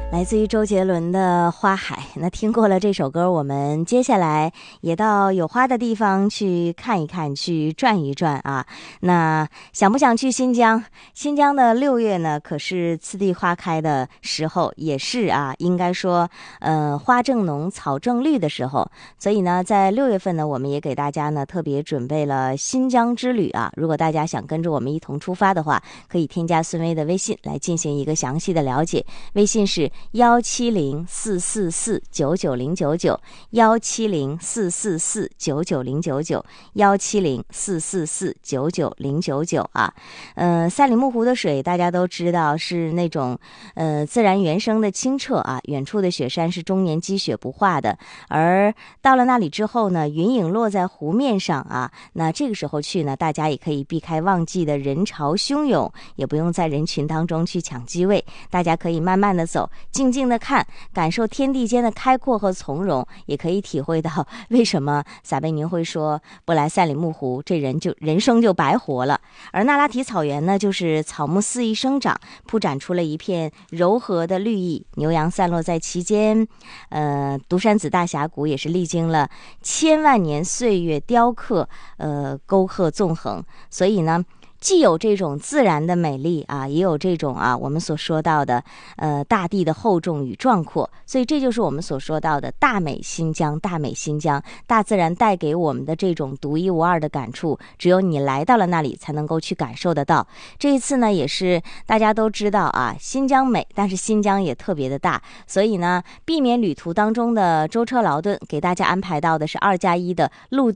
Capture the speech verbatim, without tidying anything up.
来自于周杰伦的《花海》。那听过了这首歌，我们接下来也到有花的地方去看一看，去转一转啊。那想不想去新疆？新疆的六月呢，可是次第花开的时候，也是啊，应该说，呃，花正浓，草正绿的时候。所以呢，在六月份呢，我们也给大家呢特别准备了新疆之旅啊。如果大家想跟着我们一同出发的话，可以添加孙薇的微信来进行一个详细的了解。微信是幺七零四四四九九零九九，幺七零四四四九九零九九，幺七零四四四九九零九九啊。呃，赛里木湖的水大家都知道是那种呃自然原生的清澈啊，远处的雪山是终年积雪不化的，而到了那里之后呢，云影落在湖面上啊，那这个时候去呢，大家也可以避开旺季的人潮汹涌，也不用在人群当中去抢机位，大家可以慢慢的走，静静的看，感受天地间的开阔和从容，也可以体会到为什么撒贝宁会说不来赛里木湖，这人就人生就白活了。而那拉提草原呢，就是草木肆意生长，铺展出了一片柔和的绿意，牛羊散落在其间。呃，独山子大峡谷也是历经了千万年岁月雕刻，呃，沟壑纵横，所以呢，既有这种自然的美丽啊，也有这种啊我们所说到的呃大地的厚重与壮阔，所以这就是我们所说到的大美新疆。大美新疆，大自然带给我们的这种独一无二的感触，只有你来到了那里才能够去感受得到。这一次呢，也是大家都知道啊，新疆美，但是新疆也特别的大，所以呢，避免旅途当中的舟车劳顿，给大家安排到的是二加一的陆地